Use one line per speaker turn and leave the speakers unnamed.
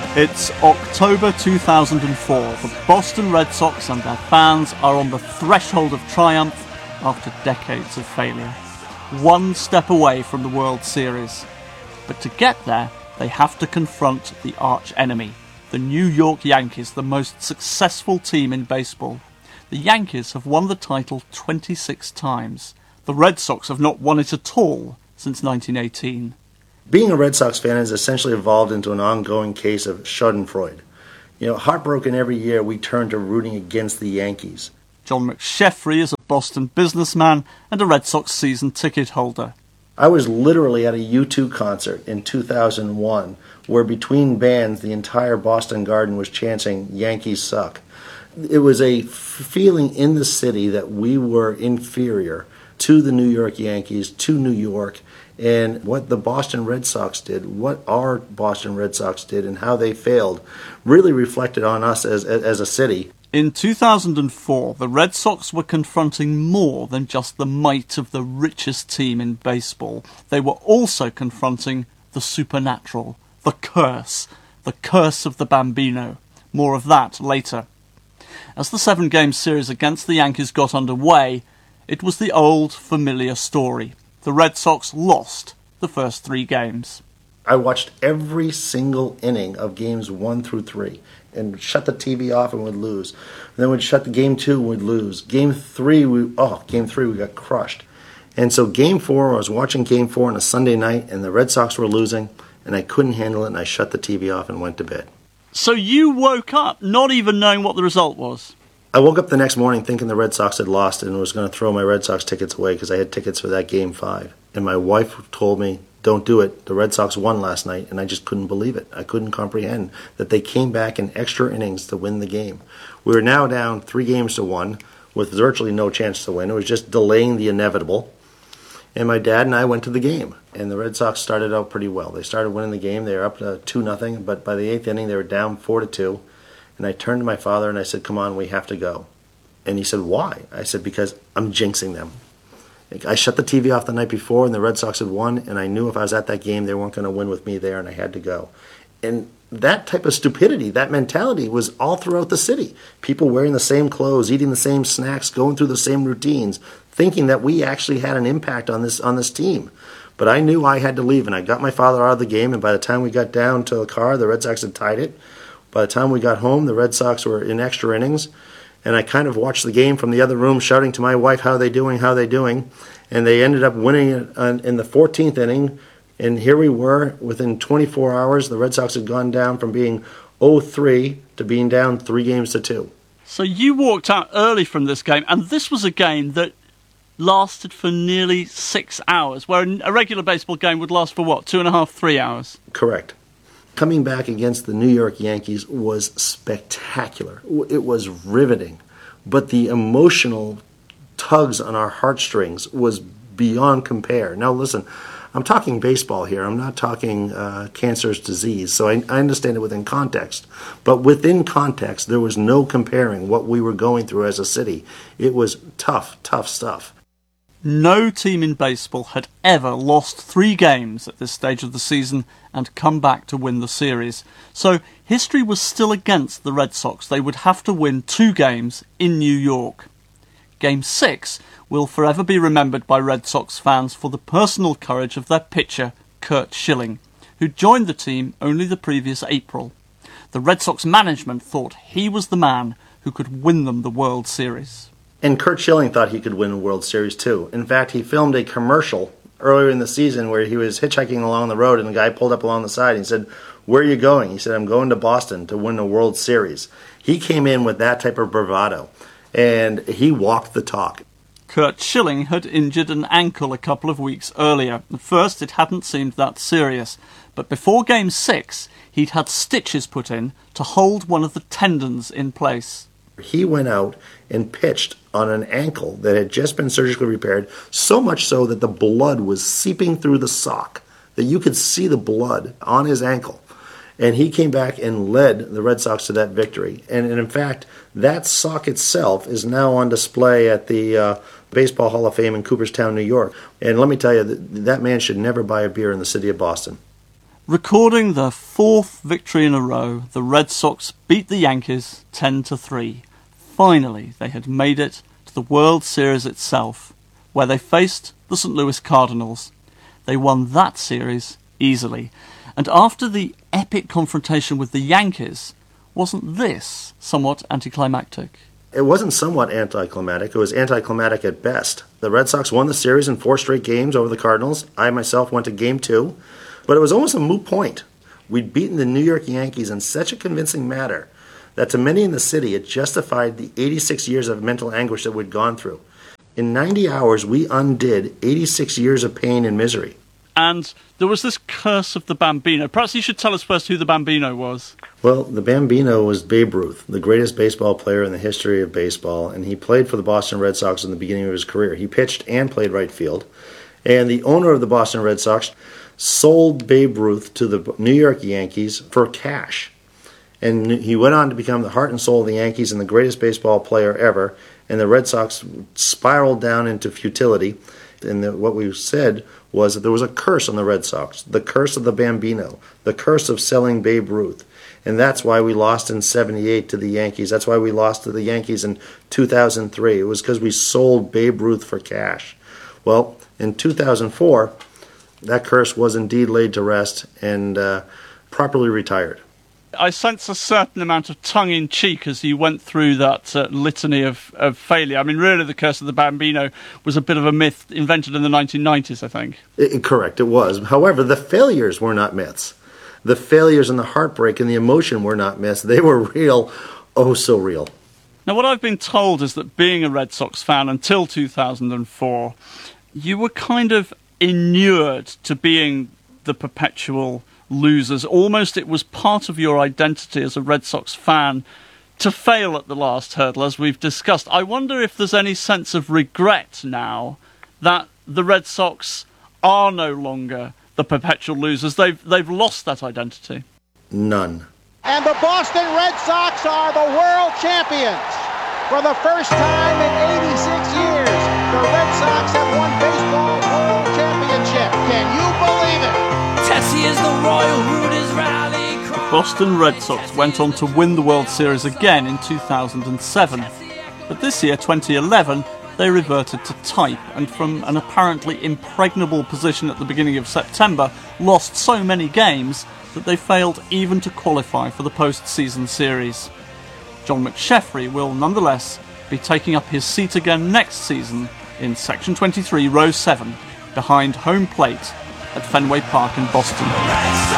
It's October 2004. The Boston Red Sox and their fans are on the threshold of triumph after decades of failure. One step away from the World Series. But to get there, they have to confront the arch enemy, the New York Yankees, the most successful team in baseball. The Yankees have won the title 26 times. The Red Sox have not won it at all since 1918.
Being a Red Sox fan has essentially evolved into an ongoing case of schadenfreude. Heartbroken every year, we turn to rooting against the Yankees.
John McSheffrey is a Boston businessman and a Red Sox season ticket holder.
I was literally at a U2 concert in 2001 where between bands the entire Boston Garden was chanting, "Yankees suck." It was a feeling in the city that we were inferior to the New York Yankees, to New York, and what the Boston Red Sox did, what our Boston Red Sox did, and how they failed, really reflected on us as a city.
In 2004, the Red Sox were confronting more than just the might of the richest team in baseball. They were also confronting the supernatural, the curse of the Bambino. More of that later. As the 7-game series against the Yankees got underway, it was the old, familiar story. The Red Sox lost the first 3 games.
I watched every single inning of games 1 through 3 and shut the TV off and would lose. And then we'd shut the game 2 and would lose. Game 3 we got crushed. And so game 4, I was watching game 4 on a Sunday night and the Red Sox were losing and I couldn't handle it and I shut the TV off and went to bed.
So you woke up not even knowing what the result was?
I woke up the next morning thinking the Red Sox had lost and was going to throw my Red Sox tickets away because I had tickets for that Game 5. And my wife told me, "Don't do it. The Red Sox won last night." And I just couldn't believe it. I couldn't comprehend that they came back in extra innings to win the game. We were now down 3-1 with virtually no chance to win. It was just delaying the inevitable. And my dad and I went to the game. And the Red Sox started out pretty well. They started winning the game. They were up to 2-0. But by the 8th inning, they were down 4-2. And I turned to my father and I said, "Come on, we have to go." And he said, "Why?" I said, "Because I'm jinxing them." I shut the TV off the night before and the Red Sox had won, and I knew if I was at that game, they weren't going to win with me there, and I had to go. And that type of stupidity, that mentality was all throughout the city. People wearing the same clothes, eating the same snacks, going through the same routines, thinking that we actually had an impact on this team. But I knew I had to leave, and I got my father out of the game, and by the time we got down to the car, the Red Sox had tied it. By the time we got home, the Red Sox were in extra innings, and I kind of watched the game from the other room, shouting to my wife, "How are they doing? How are they doing?" And they ended up winning it in the 14th inning, and here we were. Within 24 hours, the Red Sox had gone down from being 0-3 to being down 3-2.
So you walked out early from this game, and this was a game that lasted for nearly 6 hours, where a regular baseball game would last for, 2.5, 3 hours?
Correct. Coming back against the New York Yankees was spectacular. It was riveting. But the emotional tugs on our heartstrings was beyond compare. Now listen, I'm talking baseball here. I'm not talking cancerous disease, so I understand it within context. But within context, there was no comparing what we were going through as a city. It was tough stuff.
No team in baseball had ever lost 3 games at this stage of the season and come back to win the series. So history was still against the Red Sox. They would have to win 2 games in New York. Game 6 will forever be remembered by Red Sox fans for the personal courage of their pitcher, Curt Schilling, who joined the team only the previous April. The Red Sox management thought he was the man who could win them the World Series.
And Curt Schilling thought he could win a World Series too. In fact, he filmed a commercial earlier in the season where he was hitchhiking along the road and a guy pulled up along the side and he said, "Where are you going?" He said, "I'm going to Boston to win a World Series." He came in with that type of bravado and he walked the talk.
Curt Schilling had injured an ankle a couple of weeks earlier. At first it hadn't seemed that serious, but before Game 6 he'd had stitches put in to hold one of the tendons in place.
He went out and pitched on an ankle that had just been surgically repaired, so much so that the blood was seeping through the sock, that you could see the blood on his ankle. And he came back and led the Red Sox to that victory. And in fact, that sock itself is now on display at the Baseball Hall of Fame in Cooperstown, New York. And let me tell you, that man should never buy a beer in the city of Boston.
Recording their fourth victory in a row, the Red Sox beat the Yankees 10-3. Finally, they had made it to the World Series itself, where they faced the St. Louis Cardinals. They won that series easily, and after the epic confrontation with the Yankees, wasn't this somewhat anticlimactic?
It wasn't somewhat anticlimactic, it was anticlimactic at best. The Red Sox won the series in 4 straight games over the Cardinals. I myself went to Game 2, but it was almost a moot point. We'd beaten the New York Yankees in such a convincing manner that to many in the city it justified the 86 years of mental anguish that we'd gone through. In 90 hours, we undid 86 years of pain and misery.
And there was this curse of the Bambino. Perhaps you should tell us first who the Bambino was.
Well, the Bambino was Babe Ruth, the greatest baseball player in the history of baseball, and he played for the Boston Red Sox in the beginning of his career. He pitched and played right field. And the owner of the Boston Red Sox sold Babe Ruth to the New York Yankees for cash. And he went on to become the heart and soul of the Yankees and the greatest baseball player ever. And the Red Sox spiraled down into futility. And what we said was that there was a curse on the Red Sox, the curse of the Bambino, the curse of selling Babe Ruth. And that's why we lost in 78 to the Yankees. That's why we lost to the Yankees in 2003. It was because we sold Babe Ruth for cash. Well, in 2004, that curse was indeed laid to rest and properly retired.
I sense a certain amount of tongue-in-cheek as you went through that litany of failure. I mean, really, the curse of the Bambino was a bit of a myth invented in the 1990s, I think.
Correct, it was. However, the failures were not myths. The failures and the heartbreak and the emotion were not myths. They were real, oh so real.
Now, what I've been told is that being a Red Sox fan until 2004, you were kind of inured to being the perpetual losers. Almost it was part of your identity as a Red Sox fan to fail at the last hurdle, as we've discussed. I wonder if there's any sense of regret now that the Red Sox are no longer the perpetual losers. They've lost that identity.
None.
And the Boston Red Sox are the world champions. For the first time in 86 years, the Red Sox have won baseball world championship. Can you believe it?
Tessie is the Royal Rooters rally cry.
Boston Red Sox went on to win the World Series again in 2007. But this year, 2011, they reverted to type and from an apparently impregnable position at the beginning of September, lost so many games that they failed even to qualify for the post-season series. John McSheffrey will nonetheless be taking up his seat again next season in Section 23, Row 7, behind home plate at Fenway Park in Boston.